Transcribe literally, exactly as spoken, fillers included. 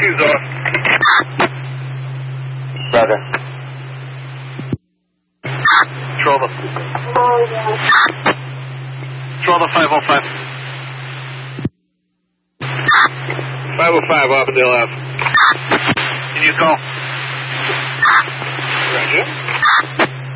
shoes off. Roger. Control the. Control the five oh five. five oh five, Avondale Ave. Can you call? Roger.